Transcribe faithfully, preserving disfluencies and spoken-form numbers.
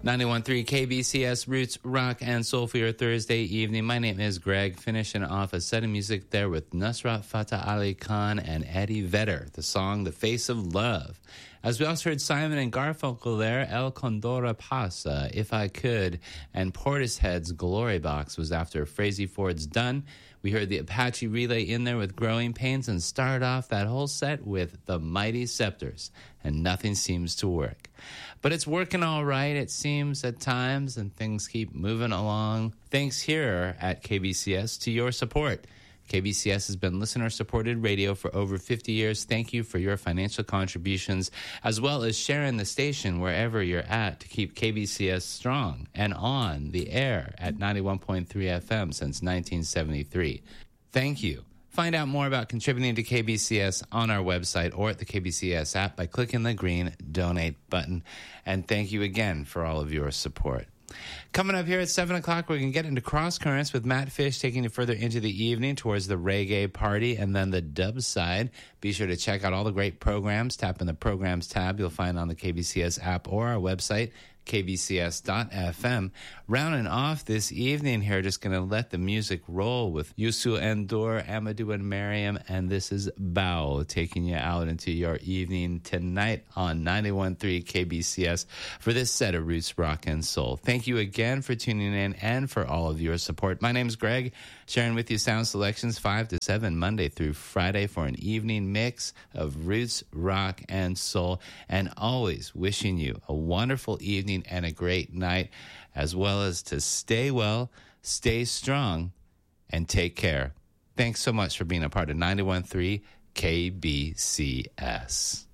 ninety-one point three K B C S Roots, Rock, and Soul for your Thursday evening. My name is Greg, finishing off a set of music there with Nusrat Fateh Ali Khan and Eddie Vedder, the song The Face of Love. As we also heard Simon and Garfunkel there, El Condora Pasa, If I Could, and Portishead's Glory Box was after Frazee Ford's Done. We heard the Apache Relay in there with Growing Pains and started off that whole set with The Mighty Scepters, and Nothing Seems to Work. But it's working all right, it seems, at times, and things keep moving along. Thanks here at K B C S to your support. K B C S has been listener-supported radio for over fifty years. Thank you for your financial contributions, as well as sharing the station wherever you're at to keep K B C S strong and on the air at ninety-one point three F M since nineteen seventy-three. Thank you. Find out more about contributing to K B C S on our website or at the K B C S app by clicking the green Donate button. And thank you again for all of your support. Coming up here at seven o'clock, we're going to get into Cross Currents with Matt Fish, taking you further into the evening towards the reggae party and then the dub side. Be sure to check out all the great programs. Tap in the Programs tab you'll find on the K B C S app or our website, K B C S dot F M. Rounding off this evening here, just going to let the music roll with Youssou N'Dour, Amadou and Mariam, and this is Bow, taking you out into your evening tonight on ninety-one point three K B C S for this set of Roots, Rock, and Soul. Thank you again for tuning in and for all of your support. My name's Greg, sharing with you sound selections five to seven Monday through Friday for an evening mix of Roots, Rock, and Soul, and always wishing you a wonderful evening and a great night, as well as to stay well, stay strong, and take care. Thanks so much for being a part of ninety-one point three K B C S.